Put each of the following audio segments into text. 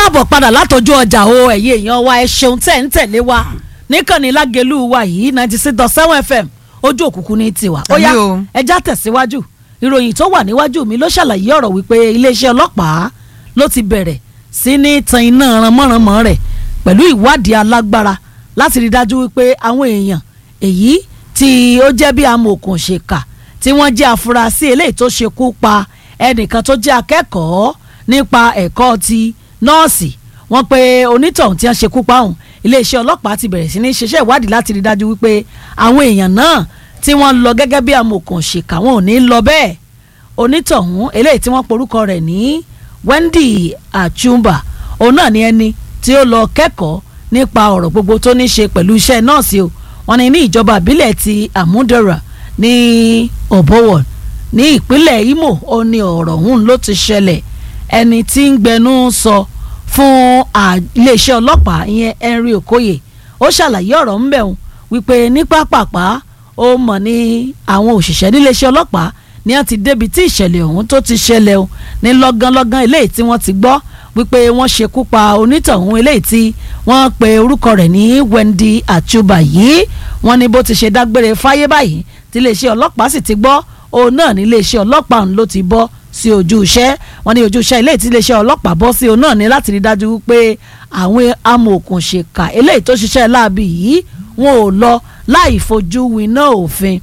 káàbọ̀ padà látọjú ọjà o ẹ̀yin èèyàn wa ẹ ṣeun tẹ̀ ń tẹ̀lé wa níkànnì Lágelú wa yìí 96.7 FM ojú òkùnkùn ní tiwa ó yá ẹja tẹ̀síwájú ìròyìn tó wà níwájú mi ló ṣàlàyé ọ̀rọ̀ wípé iléeṣẹ́ ọlọ́pàá ló ti bẹ̀rẹ̀ sí ní tan iná ranmọ́ranmọ́ rẹ̀ pẹ̀lú ìwádìí alágbára láti rí dájú wípé àwọn èèyàn èyí tí ó jẹ́ bí amòòkùnṣèkà tí wọ́n jẹ́ afurasí eléyìí tó ṣekú pa ẹnìkan tó jẹ́ akẹ́kọ̀ọ́ nípa ẹ̀kọ́ ti nọ́ọ̀sì wọ́n pe onítọ̀hún tí wọ́n ṣekú pa ọ̀hún iléeṣẹ́ ọlọ́pàá ti bẹ̀rẹ̀ sí ní ṣiṣẹ́ ìwádìí láti rí dájú wípé àwọn èèyàn náà tí wọ́n lọ gẹ́gẹ́ bí amòòkùnṣèkà wọn ò ní lọ bẹ́ẹ̀ onítọ̀hún eléyìí tí wọ́n porúkọ rẹ̀ ní Wendy Achumba òun náà ni ẹni tí ó lọ kẹ́kọ̀ọ́ nípa ọ̀rọ̀ gbogbo tó ní ṣe pẹ̀lú iṣẹ́ nọ́ọ̀sì o wọ́n ní ìjọba ìbílẹ̀ ti Amudera ní Obowol ní ìpínlẹ̀ Imo ó ní ọ̀rọ̀ ọ̀hún ló ti ṣẹlẹ̀ ẹni tí ń gbẹnu sọ fún iléeṣẹ́ ọlọ́pàá ìyẹn Henry Okoye ó ṣàlàyé ọ̀rọ̀ ń bẹ̀rù wípé ní pápápá ó mọ̀ ní àwọn òṣìṣẹ́ níléeṣẹ́ ọlọ́pàá ní wọ́n ti débi tí ìṣẹ̀lẹ̀ ọ̀hún tó ti ṣẹlẹ̀ o ní lọ́gánlọ́gán eléyìí tí wọ́n ti gbọ́ wípé wọ́n ṣekú pa onítọ̀hún eléyìí tí wọ́n pe orúkọ rẹ̀ ní Wendy Achumba yìí wọ́n ní bó ti ṣe dágbére fáyé báyìí tí iléeṣẹ́ ọlọ́pàá sì ti gbọ́ òun náà ní iléeṣẹ́ ọlọ́pàá òun ló ti bọ́ sí ojú iṣẹ́ wọ́n ní ojú iṣẹ́ eléyìí tí iléeṣẹ́ ọlọ́pàá bọ́ sí òun náà ní láti rí dájú pé àwọn amòòkùnṣèkà eléyìí tó ṣiṣẹ́ láabi yìí wọn ò lọ láì fojú winá òfin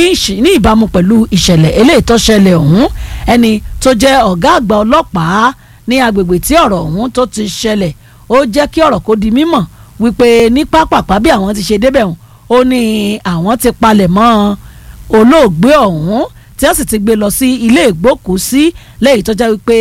ní ìbámu pẹ̀lú ìṣẹ̀lẹ̀ eléyìí tó ṣẹlẹ̀ ọ̀hún ẹni tó jẹ́ ọ̀gá àgbà ọlọ́pàá ní agbègbè tí ọ̀rọ̀ ọ̀hún tó ti ṣẹlẹ̀ ó jẹ́ kí ọ̀rọ̀ kó di mímọ̀ wípé ní pápápá bí àwọn ti ṣe débẹ̀ ọ̀hún ó ní àwọn ti palẹ̀ mọ́ olóògbé ọ̀hún tí wọ́n sì ti gbé lọ sí ilé ìgbókùúsí lẹ́yìn tó jẹ́ wípé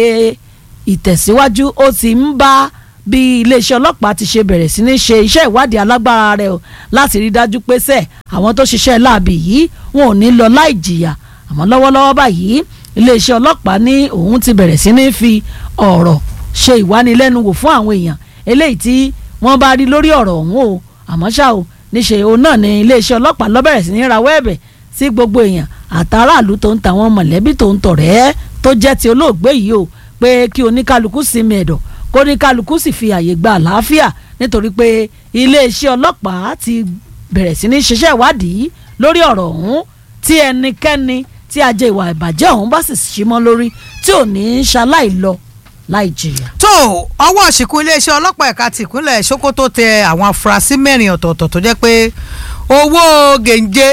ìtẹ̀síwájú ó ti ń bá bí iléeṣẹ́ ọlọ́pàá ti ṣe bẹ̀rẹ̀ sí ní ṣe iṣẹ́ ìwádìí alágbára rẹ̀ o láti rí dájú pé àwọn tó ṣiṣẹ́ láabi yìí wọn ò ní lọ láì jìyà àmọ́ lọ́wọ́lọ́wọ́ báyìí iléeṣẹ́ ọlọ́pàá ní òun ti bẹ̀rẹ̀ sí ní fi ọ̀rọ̀ ṣe ìwánilẹ́nuwò fún àwọn èèyàn eléyìí tí wọ́n bá rí lórí ọ̀rọ̀ ọ̀hún o àmọ́ ṣá o níṣe òun náà ní iléeṣẹ́ ọlọ́pàá ló bẹ̀rẹ̀ sí ní rawọ́ ẹ̀bẹ̀ sí gbogbo èèyàn àtàràlú tó ń tàwọn mọ̀lẹ́bí tó ń tọ̀rẹ́ tó jẹ́ ti olóògbé yìí o pé kí oníkálukú sinmi ẹ̀dọ̀ kó oníkálukú sì fi àyè gba àlàáfíà nítorí pé iléeṣẹ́ ọlọ́pàá ti bẹ̀rẹ̀ sí ní ṣiṣẹ́ ìwádìí lórí ọ̀rọ̀ ọ̀hún tí ẹnikẹ́ni tí ajé ìwà ìbàjẹ́ ọ̀hún bá sì ṣímọ́ lórí tí ò ní í ṣaláì lọ láì jìyà. tó ọwọ́ òṣìkú iléeṣẹ́ ọlọ́pàá ẹ̀ka tìpínlẹ̀ Sokoto tẹ àwọn afurasí mẹ́rin ọ̀tọ̀ọ̀tọ̀ tó jẹ́ pé owó gèǹjé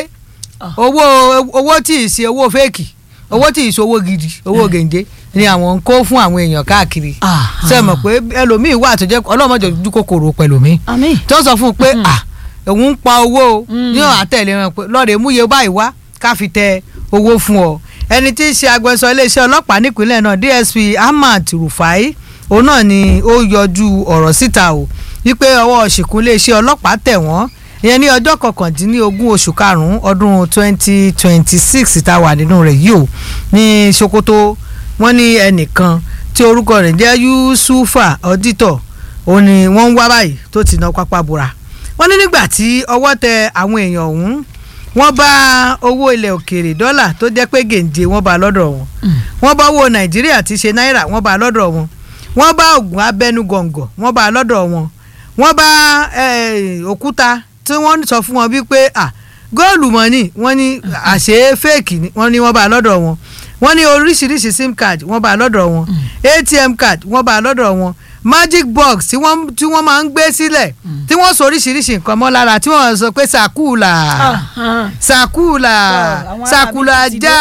owó tí ì ṣe owó fẹ́ẹ̀kì owó tí ì ṣe owó gidi owó gèǹjé ni àwọn ń kó fún àwọn èèyàn káàkiri ṣe mọ̀ pé ẹlòmíì wà tó jẹ́ ọlọ́mọdé ojú kòkòrò pẹ̀lú mi tó sọ fún un pé òun ń pa owó ní àtẹ̀lé wọn pé lọ́ọ̀rẹ́ mú iye báyìí wá ká fi tẹ owó fún ọ ẹni tí í ṣe agbẹnusọ iléeṣẹ́ ọlọ́pàá nípínlẹ̀ náà DSP Ahmad Rufai òun náà ni ó yọjú ọ̀rọ̀ síta o wípé ọwọ́ ṣìkún iléeṣẹ́ ọlọ́pàá tẹ̀ wọ́n ìyẹn ní ọjọ́ 19 oṣù karùn-ún ọdún 2026 tá a wà nínú rẹ̀ yìí o ní Sokoto wọ́n ní ẹnìkan tí orúkọ rẹ̀ jẹ́ Yusufa Auditor òun ni wọ́n ń wá báyìí tó ti ná pápá bora wọ́n ní nígbà tí ọwọ́ tẹ àwọn èèyàn ọ̀hún wọ́n bá owó ilẹ̀ òkèèrè dọ́là tó jẹ́ pé gèǹjẹ wọ́n bá lọ́dọ̀ wọn wọ́n bá owó Nàìjíríà tí ṣe náírà wọ́n bá lọ́dọ̀ wọn wọ́n bá oògùn abẹnugọ̀ngọ̀ wọ́n bá lọ́dọ̀ wọn wọ́n bá òkúta tí wọ́n sọ fún wọn wípé góòlù mọ́nì wọ́n ní àṣẹ fẹ́ẹ̀kì wọ́n ní wọ́n bá lọ́dọ̀ wọn wọ́n ní oríṣiríṣi sim card wọ́n bá lọ́dọ̀ wọn ATM card wọ́n bá lọ́dọ̀ wọn magic box tí wọ́n máa ń gbé sílẹ̀ tí wọ́n sọ oríṣiríṣi nǹkan mọ́ lára tí wọ́n sọ pé sàkúùlà já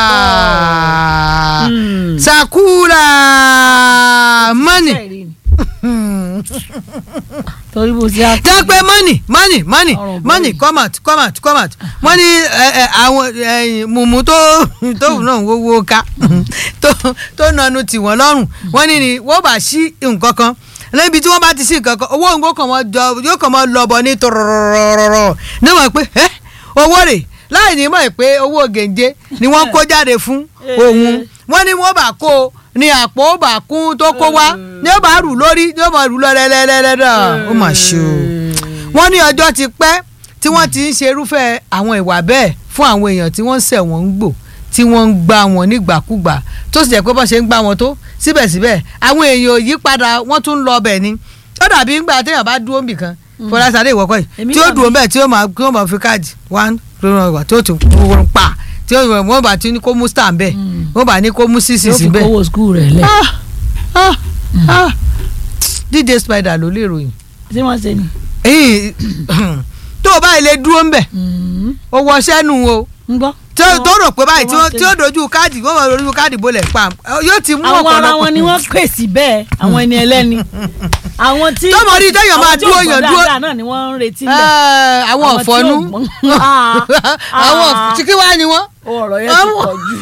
sàkúùlà money torí bó ṣe á. jẹ́ pé money come out wọ́n ní àwọn mùmú tó náà wọ́wọ́ ká tó nanu tì wọ́n lọ́rùn wọ́n ní ni wọ́n bá ṣí nǹkan kan lẹ́bi tí wọ́n bá ti ṣí nǹkan kan owó nǹkan yóò kàn mọ́ lọ́bọ̀ ní tọ̀rọ̀rọ̀rọ̀ ní wọ́n pé owó rẹ̀ láì ní mọ̀ pé owó gèǹjẹ ni wọ́n kó jáde fún òun wọ́n ní wọ́n bá kó ní àpò bá kún tó kó wá ní ó bá rù lórí ní ó bá rù lọ lẹ́lẹ́lẹ́lẹ́dọ̀ ó mà ṣe o. wọ́n ní ọjọ́ ti pẹ́ tí wọ́n ti ń ṣe irúfẹ́ àwọn ìwà bẹ́ẹ̀ fún àwọn èèyàn tí wọ́n ṣẹ̀ wọ́n ń gbò tí wọ́n ń gbá wọn nígbàkúgbà tó sì jẹ́ pé bọ́n ṣe ń gbá wọn tó síbẹ̀síbẹ̀ àwọn èèyàn ò yí padà wọ́n tún ń lọ ọbẹ̀ ni ó dàbí ńgbà téèyàn bá dúró nbìkan Fọláṣadé ìwọ́kọ̀ yìí tí ó dùn bẹ́ẹ̀ tí ó máa fi káàdì one tí ó tún pa tí wọ́n bá ti ní kó mú star bẹ́ẹ̀ wọ́n bá ní kó mú cc bẹ́ẹ̀. yóò fi kówó skul rẹ̀ lẹ̀. DJ Spider ló lè ròyìn. ṣé wọ́n ṣe ni. tó o báyìí lè dúró ń bẹ̀ o wọ sẹ́nu o tó rò pé báyìí tí ó dojú káàdì wọ́n mọ̀ dojú káàdì bolẹ̀ pa yóò ti mú ọ̀pọ̀lọpọ̀. àwọn ara wọn ni wọ́n pèsè bẹ́ẹ̀ àwọn ẹni ẹlẹ́ni àwọn tí tọ́mọ rí téèyàn máa dúró yàn dúró àwọn tí ò gbọ́dọ̀ náà ni wọ́n ń retí bẹ́ẹ̀. àwọn ọ̀fọ́nú àwọn tí kí wá ni wọ́n. ọ̀rọ̀ yẹn ti pọ̀ jù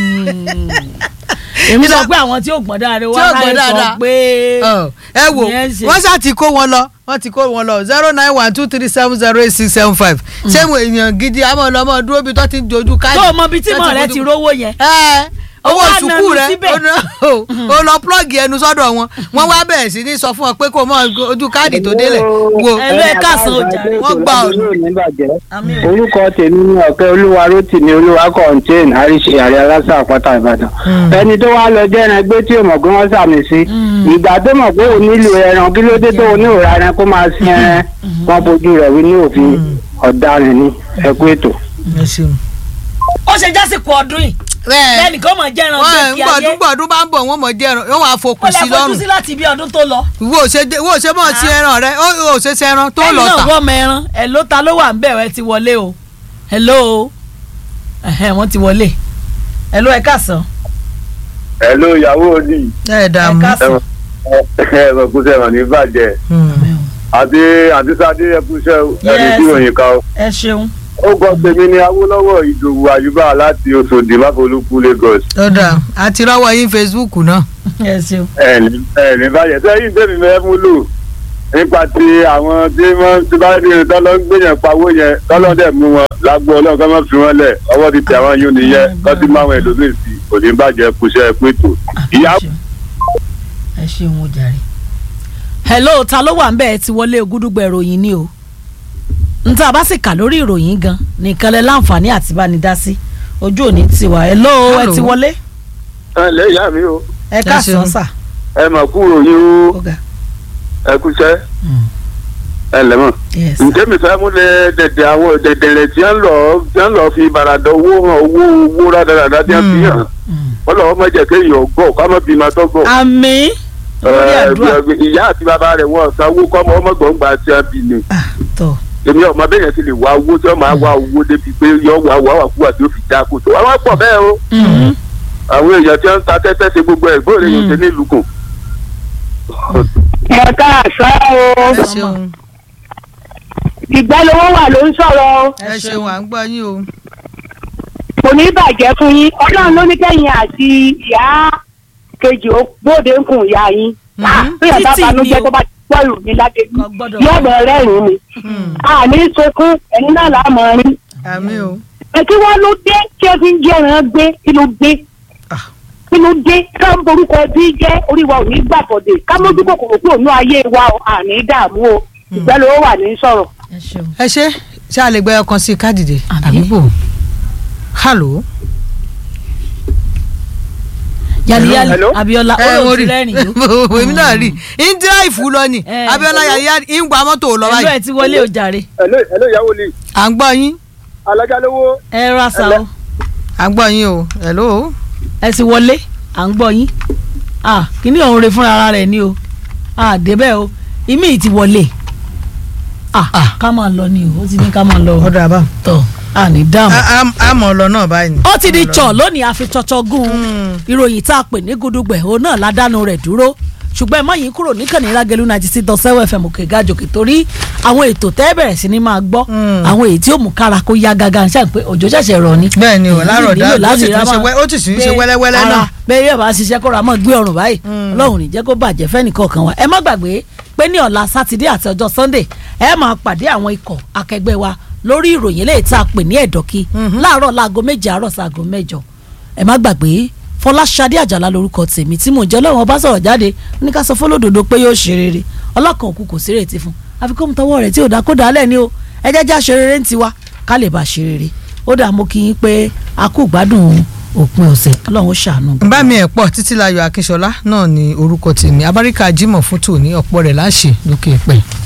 èmi sọ pé àwọn tí ò gbọ́n dáadáa wọ́n láì sọ pé ẹ wò wọ́n ṣáà ti kó wọn lọ wọ́n ti kó wọn lọ 09123708675 ṣé mo èèyàn gidi àmọ́ ọlọ́mọ dúró bí tó ti ń dojú káàdì. tó o mọ bí tí mọ̀ rẹ ti rówó yẹn. owó sùkúù rẹ o lọ plọ́ọ̀gì ẹnu sọ́dọ̀ wọn wọ́n wá bẹ̀rẹ̀ sí ní sọ fún ọ pé kó mọ ojú káàdì tó délẹ̀ wo ẹlò ẹ káàsán ọjà wọ́n gbà ọ́. orúkọ tèmi ni ọ̀kẹ́ olúwa rótìmí olúwa kọ́ńtẹ́ẹ̀n àríṣe àrẹ aláṣà àpáta ìbàdàn ẹni tó wá lọ jẹ́ran ẹgbẹ́ tí ò mọ̀ pé wọ́n sàmì sí ìgbà tó mọ̀ pé ò nílò ẹran kí ló dé tó ní òra ẹran kó máa sin ẹran wọn fojú rẹ̀ wí ní òfin ọ̀daràn ní ẹkú ètò. ó ṣe jásìkò ọdún yìí lẹ́nu kó mọ̀ jẹ́ran gbé kí ayé gbọ̀dún bá ń bọ̀ wọ́n mọ̀ jẹ́ran yóò wá fokùn sí lọ́rùn. ó lè fojú sí láti bí ọdún tó lọ. wo ṣe mọ̀ sí ẹran rẹ o ṣe ṣe ẹran tó lọ tà. ẹ̀yin náà wọ́n mọ ẹran ẹ̀ ló ta ló wà ń bẹ̀ ẹ ti wọlé o hello wọ́n ti wọlé hello ẹ káàsán. hello ìyàwó òní. ẹ dààmú ẹ mọ̀ kúṣẹ́ wọn ní bàjẹ́ àti Sadé ẹ kúṣẹ́ ẹni tí òyìn ká o. ẹ ṣeun. ó gbọ́ tèmi ní Awólọ́wọ̀ Ìdòwú Àyùbá láti Òṣòdì Máfolúkú Lagos. ọ̀dà àti rọ́wọ́ yín Facebook náà. ẹ ṣeun. ẹ ní bàjẹ́ sẹ́yìn tèmi mẹ́ mú lò nípa ti àwọn tí wọ́n ti bá dé tọ́lọ́ ń gbéyàn pawó yẹn tọ́lọ́ dẹ̀ mú wọn lágbo Ọlọ́run kọ́ mọ́ fi wọ́n lẹ̀ ọwọ́ ti tẹ̀ àwọn yóò nìyẹn kọ́ ti máwọn ẹlòmíì sí kò ní bàjẹ́ kúṣẹ́ pẹ̀tò. ẹ ṣeun o jàre. hello ta ló wà ń bẹ́ẹ̀ ti wọlé Ògúdùgbẹ̀ ìròyìn ni o nta bá sì kà lórí ìròyìn gan nìkan lẹ láǹfààní àti bá ní dá sí ojú òní tiwa hello ẹ ti wọlé. ẹ lẹ́ ìyá mi o. ẹ káàsán sà. ẹ mà kú ròyìn o ẹ kúṣẹ́ ẹ lẹ́mọ̀. ǹjẹ́ mi fẹ́ múlẹ̀ dẹ̀dẹ̀ àwọn dẹ̀dẹ̀rẹ̀ tí wọ́n lọ fi bàràdọ̀ owó hàn owó rádaràdà tí wọ́n fi hàn wọ́n lọ́wọ́ mọ̀jẹ̀ kéèyàn gbọ́ ká má bí ma tọ́ gbọ́. àmín. ìyá àti bàbá rẹ̀ wọ́n sanwó kọ́ ọmọgbọ̀n gbà tí wọ́n bí ni. èmi ọmọ bẹ́ẹ̀ yẹn ti lè wá owó tí wọ́n máa wá owó débi pé yọ wà fúwà tí ó fi já kó tó wọ́n pọ̀ bẹ́ẹ̀ o. àwọn èèyàn tí wọ́n ń ta tẹ́tẹ́ ṣe gbogbo ẹ̀ gbóòrè yóò ṣe nílùú kù. ẹ káàsán o ìgbàlówó wà ló ń sọ̀rọ̀. ẹ ṣeun à ń gbọ́ yín o. kò ní bàjẹ́ fún yín Ọlọ́run ló ní kẹ́yìn àti ìyá kejì ó bóde ń kun ìyá yín. bí ẹ̀ bá banújẹ́ tó bá ti gbọ́ ìròyìn láti yóò bọ̀ rẹ́rìn-ín ni. àní sunkún ẹni náà là á mọ̀ rí. àmín o. ẹ kí wọ́n ló dé tí ó fi ń jẹ́ ẹran gbé kí ló dé kí ló dé ká ń borúkọ bí jẹ́ orí wa ò ní gbàbọ̀dé ká mójú kòkòrò pé òun ayé wa àní dààmú o ìgbàlówó wà ní sọ̀rọ̀. ẹ ṣe a lè gbé ọkàn sí kádìdé àbíbò hallo. yaliyali Abíọ́lá olóòtú rẹ́rìn yó. èmi náà rí india ìfú lọ ni Abíọ́lá yaliyali ń gba mọ́tò lọ báyìí. ẹlò ẹ ti wọlé o jàre. ẹlò ìyàwó ni. à ń gbọ́ yín. alájà lówó. ẹ ra sa o. à ń gbọ́ yín o hello. ẹ ti wọlé à ń gbọ́ yín. kíní ọ̀hún re fúnra ara rẹ̀ ni o débẹ̀ o ìmí ti wọlé ká máa lọ ni o ó ti ní ká máa lọ. ọ̀dọ̀ àbá. tọ́ ní dáàmú. àmọ́ ọ̀lọ́ náà báyìí. ó ti di tsọ̀ lónìí àfitọ́tọ́ gún ìròyìn tá a pè ní Gúdúgbẹ̀ òun náà ládàánú rẹ̀ dúró ṣùgbọ́n ẹ má yín kúrò níkànnì Lágẹ̀lú 96.7 FM òkè gàjòkè torí àwọn ètò tẹ́ bẹ̀rẹ̀ sí ni máa gbọ́ àwọn èyí tí ó mú kára kó yá gágá ṣáà pé òjò ṣẹ̀ṣẹ̀ rọ̀ ni. bẹ́ẹ̀ ni ò lárọ̀ dá ó ti sì ń ṣe wẹ́lẹ́wẹ́lẹ́ náà. bẹ́ẹ̀ yóò bá ṣiṣẹ́ kóra mọ́ gbé ọrùn báyìí Ọlọ́run ní jẹ́ kó bàjẹ́ fẹ́nìkọ̀ọ̀kan wa ẹ má gbàgbé pé ní ọ̀la sátidé àti ọjọ́ Sunday ẹ máa pàdé àwọn ikọ̀ akẹgbẹ́ wa lórí ìròyìn lè tá a pè ní ẹ̀dọ́kí láàárọ̀ láago 7 àárọ̀ sáago 8 ẹ má gbàgbé Fọláṣadé Àjàlá lórúkọ tèmi tí mò ń jẹ́ lọ́wọ́ bá sọ̀rọ̀ jáde ní ká sọ fọlọ́dọ̀dọ̀ pé yóò ṣe rere ọlọ́kan òkú kò sí rètí fún àfikún mu tọwọ́ rẹ̀ tí ò dá kó dálẹ̀ ni o ẹ jẹ́ já ṣe rere ń tiwa ká lè bá ṣe rere ó dà mú kí n pé a kú gbádùn òpin ọ̀sẹ̀ ọlọ́run ó ṣàánú. bá mi ẹ̀ pọ̀ Títílayọ̀ Akínṣọlá náà ni orúkọ tèmi abáríkà Jímọ̀ fún tòní ọ̀pọ̀ rẹ̀ láṣẹ lókè pẹ̀.